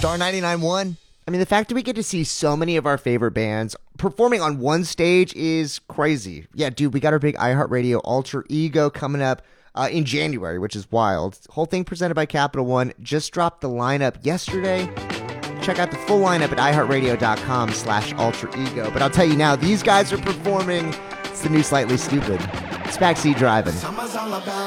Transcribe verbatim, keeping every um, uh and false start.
Star ninety-nine point one. I mean, the fact that we get to see so many of our favorite bands performing on one stage is crazy. Yeah, dude, we got our big iHeartRadio Alter Ego coming up uh, in January, which is wild. Whole thing presented by Capital One. Just dropped the lineup yesterday. Check out the full lineup at iHeartRadio.com slash Alter Ego. But I'll tell you now, these guys are performing. It's the new Slightly Stupid. It's Backseat Driving.